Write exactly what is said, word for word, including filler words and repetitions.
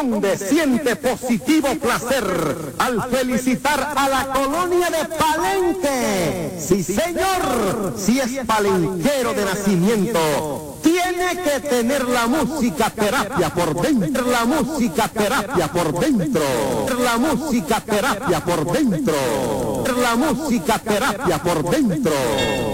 donde siente positivo placer al felicitar a la colonia de Palenque. Sí, señor, si es palenquero de nacimiento, tiene que tener la música terapia por dentro, la música terapia por dentro, la música terapia por dentro, la música terapia por dentro.